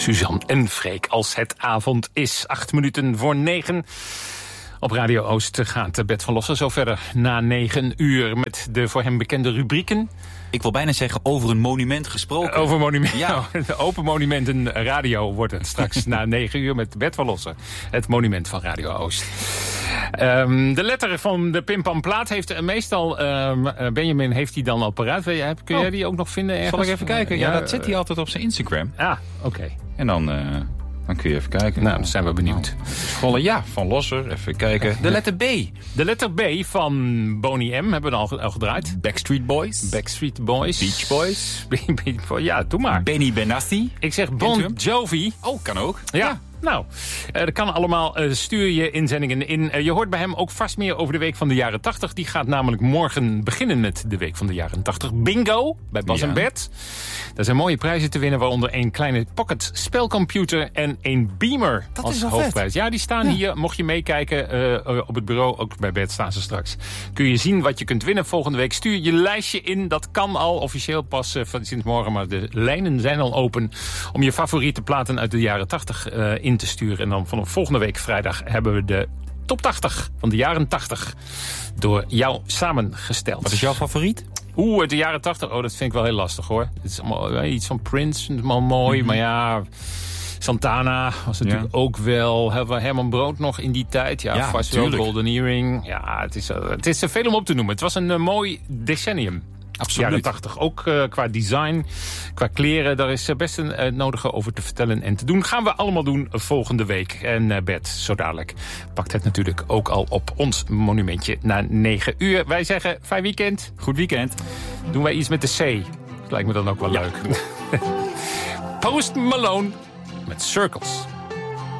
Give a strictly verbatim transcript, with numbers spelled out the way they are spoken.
Suzanne en Freek als het avond is. Acht minuten voor negen. Op Radio Oost gaat Bert van Lossen zo verder na negen uur met de voor hem bekende rubrieken. Ik wil bijna zeggen over een monument gesproken. Over monument, ja. De Open Monumenten Radio wordt het straks na negen uur met Bert van Lossen. Het monument van Radio Oost. Um, de letter van de Pimpamplaat heeft meestal... Um, Benjamin heeft die dan al paraat. Kun jij die ook nog vinden ergens? Zal ik even kijken? Ja, ja dat zet hij altijd op zijn Instagram. Ah, oké. Okay. En dan... Uh... Dan kun je even kijken. Nou, dan zijn we benieuwd. Scrollen, ja, Van Losser. Even kijken. De letter B. De letter B van Boney M. hebben we al, al gedraaid. Backstreet Boys. Backstreet Boys. Beach Boys. Beach Boys. Ja, doe maar. Benny Benassi. Ik zeg Bon Jovi. Oh, kan ook. Ja. ja. Nou, uh, dat kan allemaal. Uh, stuur je inzendingen in. Uh, je hoort bij hem ook vast meer over de week van de jaren tachtig. Die gaat namelijk morgen beginnen met de week van de jaren tachtig. Bingo, bij Bas ja. en Bert. Daar zijn mooie prijzen te winnen, waaronder een kleine pocket spelcomputer en een Beamer dat als is hoofdprijs. Vet. Ja, die staan ja. hier. Mocht je meekijken uh, op het bureau, ook bij Bert staan ze straks. Kun je zien wat je kunt winnen volgende week. Stuur je lijstje in. Dat kan al officieel pas uh, sinds morgen, maar de lijnen zijn al open om je favoriete platen uit de jaren tachtig uh, in te sturen. En dan vanaf volgende week vrijdag hebben we de top tachtig van de jaren tachtig door jou samengesteld. Wat is jouw favoriet? Oeh, uit de jaren tachtig. Oh, dat vind ik wel heel lastig, hoor. Het is allemaal iets van Prince, het is allemaal mooi. Mm-hmm. Maar ja, Santana was natuurlijk ja. ook wel. Hebben we Herman Brood nog in die tijd? Ja, ja vast wel. Golden Earring. Ja, het is, uh, het is te veel om op te noemen. Het was een uh, mooi decennium. Absoluut. Jaren tachtig. Ook uh, qua design, qua kleren. Daar is best een uh, nodige over te vertellen en te doen. Gaan we allemaal doen volgende week. En uh, Bert, zo dadelijk, pakt het natuurlijk ook al op ons monumentje na negen uur. Wij zeggen, fijn weekend. Goed weekend. Doen wij iets met de C. Dat lijkt me dan ook wel ja. leuk. Post Malone met Circles.